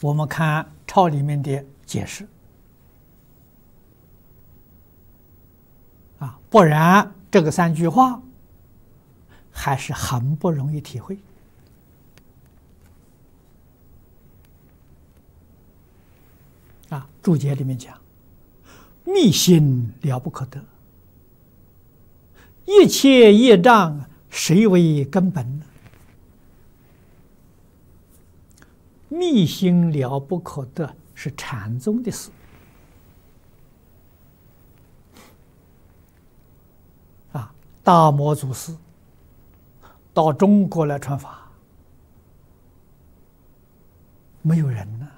我们看抄里面的解释啊，不然这个3句话还是很不容易体会啊。注解里面讲，密心了不可得，一切业障谁为根本呢？密心了不可得是禅宗的事啊。大摩祖师到中国来传法，没有人呢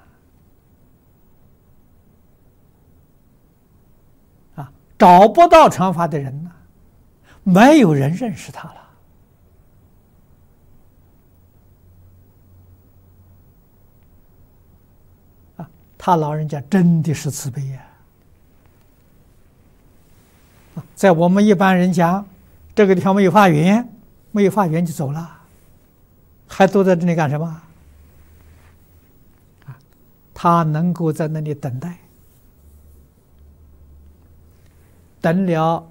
啊，找不到传法的人呢，没有人认识他了。他老人家真的是慈悲呀！在我们一般人讲，这个地方没有法缘，没有法缘就走了，还坐在这里干什么？他能够在那里等待，等了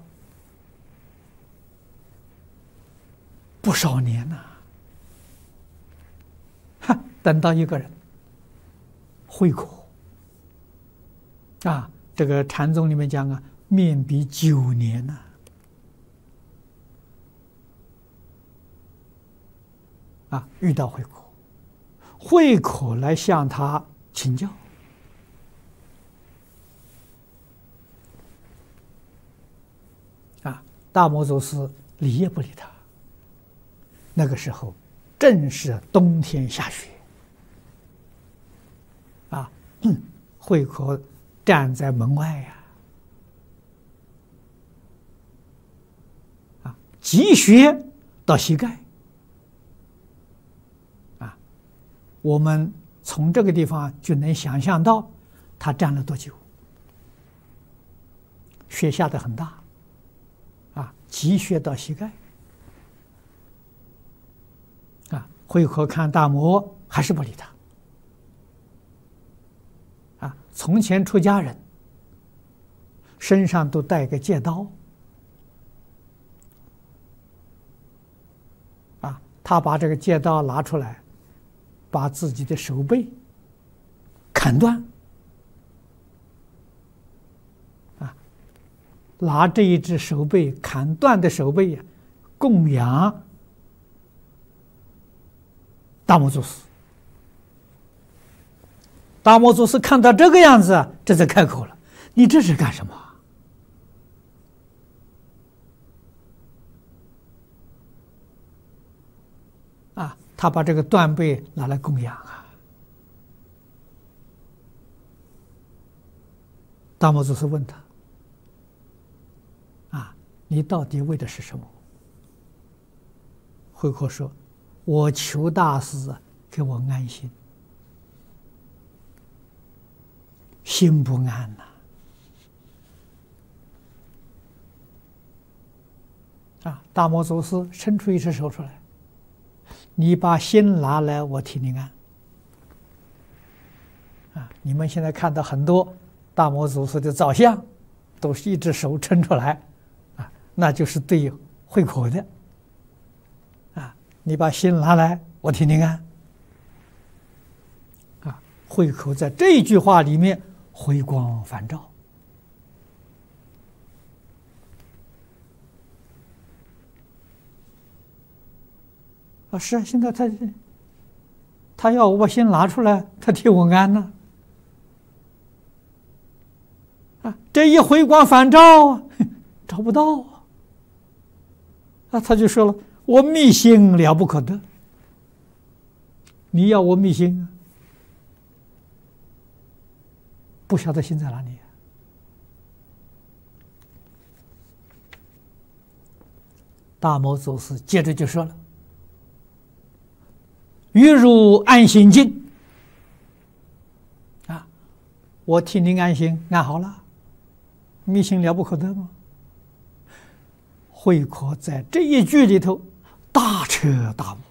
不少年呐，等到一个人慧可。啊，这个禅宗里面讲啊，面壁9年呐，遇到慧可，慧可来向他请教，大摩祖师理也不理他。那个时候正是冬天下雪，慧可站在门外呀，积雪到膝盖，我们从这个地方就能想象到他站了多久。雪下得很大，积雪到膝盖，慧可看大摩还是不理他。从前出家人身上都带个戒刀，他把这个戒刀拿出来，把自己的手背砍断，拿这一只手背砍断的手背供养大摩祖师。大摩祖师看到这个样子，这才开口了：“你这是干什么？”他把这个断背拿来供养大摩祖师问他：“你到底为的是什么？”慧可说：“我求大师给我安心。”心不安大摩祖师伸出一只手出来：“你把心拿来，我替你安。”你们现在看到很多大摩祖师的造像，都是一只手伸出来，那就是对慧可的。你把心拿来，我替你安。慧可在这一句话里面回光返照。是现在他要我把心拿出来，他替我安呢。这一回光返照找不到他就说了：“我密心了不可得。”你要我密心不晓得心在哪里。大摩祖师接着就说了：“欲入安心境。”我替您安心，安好了，密心了不可得吗？慧可在这一句里头大彻大悟